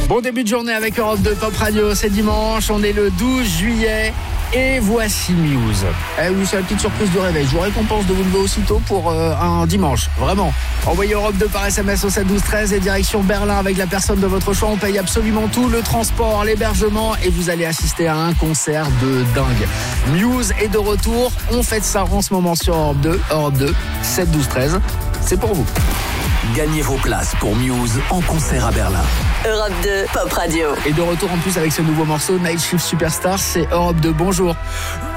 Bon début de journée avec Europe 2 Pop Radio, c'est dimanche, on est le 12 juillet et voici Muse. Eh oui, c'est la petite surprise de réveil, je vous récompense de vous lever aussitôt pour un dimanche, vraiment. Envoyez Europe 2 par SMS au 7 12 13 et direction Berlin avec la personne de votre choix, on paye absolument tout, le transport, l'hébergement et vous allez assister à un concert de dingue. Muse est de retour, on fête ça en ce moment sur Europe 2, 7 12 13, c'est pour vous. Gagnez vos places pour Muse en concert à Berlin. Europe 2 Pop Radio. Et de retour en plus avec ce nouveau morceau Night Shift Superstar, c'est Europe 2, bonjour.